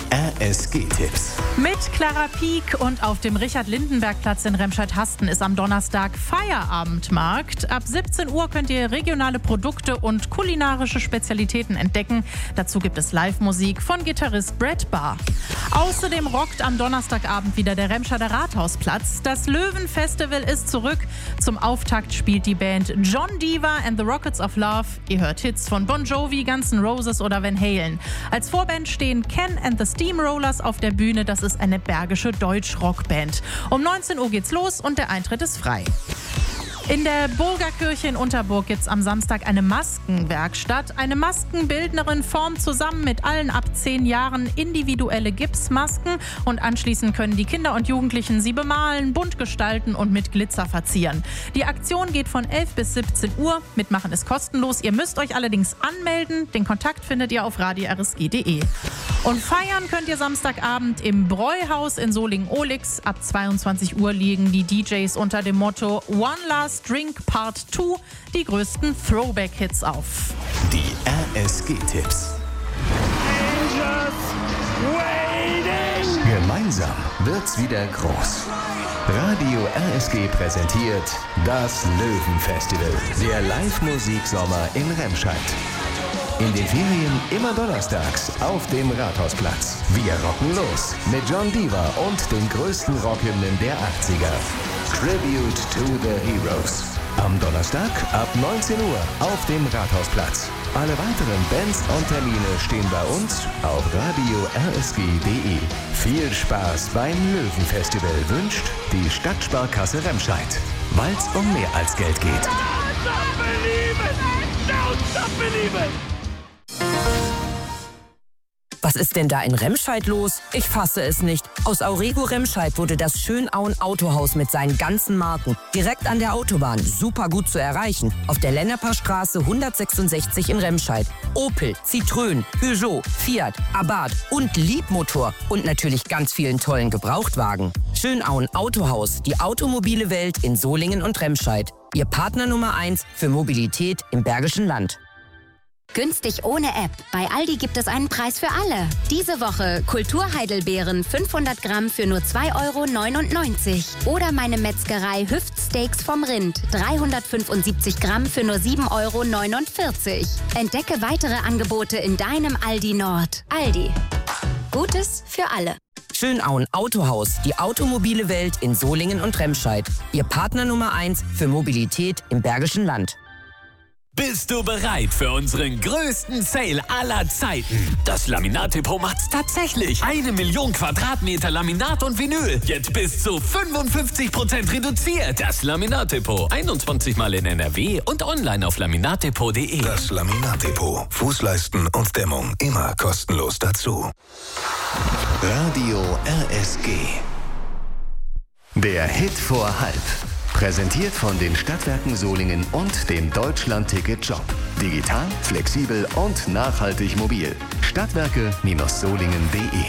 RSG-Tipps. Mit Clara Pieck und auf dem Richard-Lindenberg-Platz in Remscheid-Hasten ist am Donnerstag Feierabendmarkt. Ab 17 Uhr könnt ihr regionale Produkte und kulinarische Spezialitäten entdecken. Dazu gibt es Live-Musik von Gitarrist Brett Barr. Außerdem rockt am Donnerstagabend wieder der Remscheider Rathausplatz. Das Löwen-Festival ist zurück. Zum Auftakt spielt die Band John Diva and the Rockets of Love. Ihr hört Hits von Bon Jovi, Guns N' Roses oder Van Halen. Als Vorband stehen Ken and the Steamrollers auf der Bühne. Das ist eine bergische Deutsch-Rockband. Um 19 Uhr geht's los und der Eintritt ist frei. In der Burgerkirche in Unterburg gibt es am Samstag eine Maskenwerkstatt. Eine Maskenbildnerin formt zusammen mit allen ab 10 Jahren individuelle Gipsmasken und anschließend können die Kinder und Jugendlichen sie bemalen, bunt gestalten und mit Glitzer verzieren. Die Aktion geht von 11 bis 17 Uhr. Mitmachen ist kostenlos. Ihr müsst euch allerdings anmelden. Den Kontakt findet ihr auf radio-rsg.de. Und feiern könnt ihr Samstagabend im Bräuhaus in Solingen-Ohlix. Ab 22 Uhr liegen die DJs unter dem Motto One Last Drink Part 2 die größten Throwback-Hits auf. Die RSG-Tipps. Gemeinsam wird's wieder groß. Radio RSG präsentiert das Löwen-Festival. Der Live-Musik-Sommer in Remscheid. In den Ferien immer donnerstags auf dem Rathausplatz. Wir rocken los mit John Diva und den größten Rockhymnen der 80er. Tribute to the Heroes. Am Donnerstag ab 19 Uhr auf dem Rathausplatz. Alle weiteren Bands und Termine stehen bei uns auf radio-rsg.de. Viel Spaß beim Löwenfestival wünscht die Stadtsparkasse Remscheid. Weil's um mehr als Geld geht. Was ist denn da in Remscheid los? Ich fasse es nicht. Aus Aurego Remscheid wurde das Schönauen Autohaus mit seinen ganzen Marken direkt an der Autobahn super gut zu erreichen. Auf der Lenneper-Straße 166 in Remscheid. Opel, Citroën, Peugeot, Fiat, Abarth und Liebmotor und natürlich ganz vielen tollen Gebrauchtwagen. Schönauen Autohaus, die automobile Welt in Solingen und Remscheid. Ihr Partner Nummer 1 für Mobilität im Bergischen Land. Günstig ohne App. Bei Aldi gibt es einen Preis für alle. Diese Woche Kulturheidelbeeren 500 Gramm für nur 2,99 €. Oder meine Metzgerei Hüftsteaks vom Rind 375 Gramm für nur 7,49 €. Entdecke weitere Angebote in deinem Aldi Nord. Aldi. Gutes für alle. Schönauen Autohaus, die automobile Welt in Solingen und Remscheid. Ihr Partner Nummer 1 für Mobilität im Bergischen Land. Bist du bereit für unseren größten Sale aller Zeiten? Das Laminat-Depot macht's tatsächlich. 1 Million Quadratmeter Laminat und Vinyl. Jetzt bis zu 55% reduziert. Das Laminat-Depot. 21 Mal in NRW und online auf laminatdepot.de. Das Laminat-Depot. Fußleisten und Dämmung immer kostenlos dazu. Radio RSG. Der Hit vor halb. Präsentiert von den Stadtwerken Solingen und dem Deutschland-Ticket-Job. Digital, flexibel und nachhaltig mobil. Stadtwerke-solingen.de